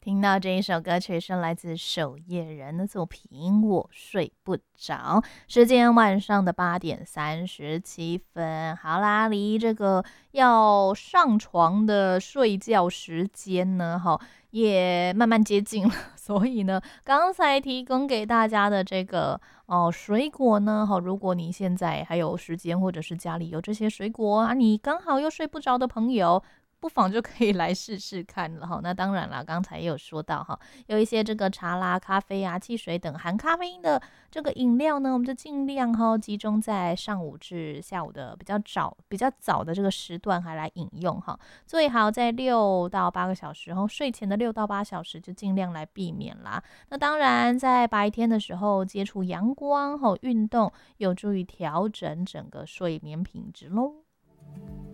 听到这一首歌曲是来自守夜人的作品《我睡不着》，时间晚上的8:37。好啦，离这个要上床的睡觉时间呢，也慢慢接近了。所以呢，刚才提供给大家的这个水果呢，如果你现在还有时间，或者是家里有这些水果啊，你刚好又睡不着的朋友，不妨就可以来试试看了哈。那当然啦，刚才也有说到哈，有一些这个茶啦、咖啡啊、汽水等含咖啡因的这个饮料呢，我们就尽量集中在上午至下午的比较早的这个时段还来饮用哈。最好在6到8个小时睡前的6到8小时就尽量来避免啦。那当然，在白天的时候接触阳光运动，有助于调整整个睡眠品质喽。